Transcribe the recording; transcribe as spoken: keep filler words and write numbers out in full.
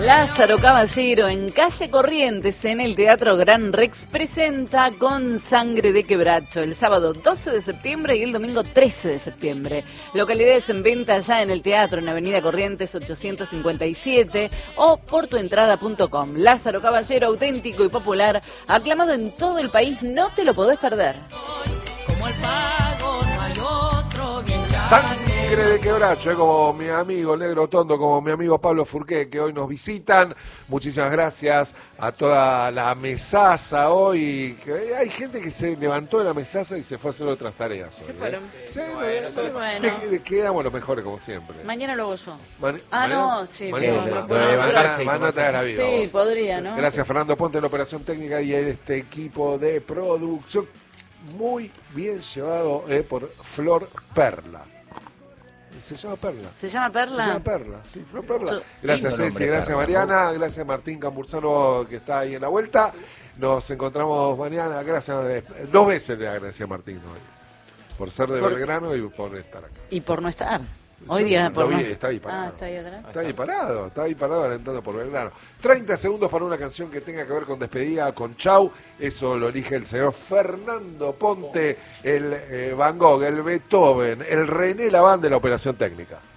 Lázaro Caballero en Calle Corrientes, en el Teatro Gran Rex, presenta Con Sangre de Quebracho el sábado doce de septiembre y el domingo trece de septiembre. Localidades en venta ya en el teatro, en Avenida Corrientes ochocientos cincuenta y siete o portuentrada punto com. Lázaro Caballero, auténtico y popular, aclamado en todo el país, no te lo podés perder. Como el pago, no hay otro bien ya. Sangre de Quebracho, eh, como mi amigo Negro Tondo, como mi amigo Pablo Furqué, que hoy nos visitan. Muchísimas gracias a toda la mesaza hoy. Que hay gente que se levantó de la mesaza y se fue a hacer otras tareas hoy. Se fueron. ¿Eh? Sí, Bueno, bueno, bueno. Le, le quedamos los mejores como siempre. Mañana lo hago yo. Mani- Ah, mañana- no, sí. mañana- pero- ma- pero- ma- levantarse y ma- no te hagas la vida, Sí, vos. podría, ¿no? Gracias Fernando Ponte en la operación técnica y en este equipo de producción muy bien llevado eh, por Flor Perla. Se llama Perla. ¿Se llama Perla? Se llama Perla, sí, Flor Perla. Yo- Gracias Lindo Ceci, nombre, gracias Perla, Mariana, gracias Martín Cambursano que está ahí en la vuelta. Nos encontramos mañana, gracias, eh, dos veces le agradecí a Martín hoy, por ser de Por- Belgrano y por estar acá. Y por no estar. Hoy Sí, día lo por vi, no... está ahí parado. Ah, está ahí atrás. Está ahí parado, está ahí parado alentando por Belgrano. treinta segundos para una canción que tenga que ver con despedida, con chau. Eso lo elige el señor Fernando Ponte, el eh, Van Gogh, el Beethoven, el René Laván de la operación técnica.